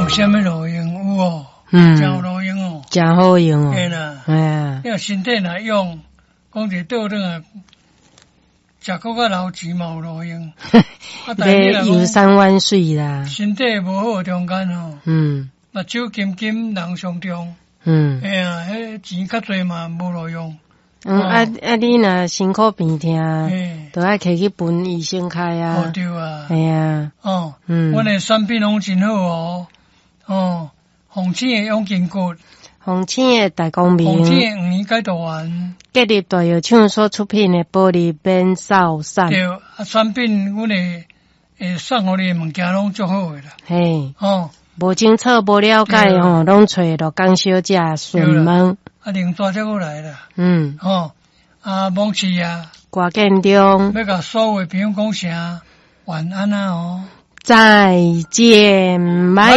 什么路用有哦？真有路用哦， 真好用哦。 嘿啦， 哎呀， 你若身体若用，讲一倒转啊，食够个老钱嘛有路用。 咧游山玩水啦。 身体无好中间吼，目睭金金人上中。哎呀，迄钱较济嘛无路用。 你若辛苦病痛，都爱摕去分医生开啊。 哦对啊。 哎呀， 阮的产品拢真好哦，红青的永筋骨， 红青的大光明， 红青的5年解毒丸， 结合大药厂所出品的玻璃变扫散。 对，产品阮会送互你的物件拢足好的啦。嘿， 无清楚无了解拢找罗江小姐询问。 另大才过来啦。蒙奇啊， 挂建中要甲所有的朋友讲声晚安啊哦， 再见，拜。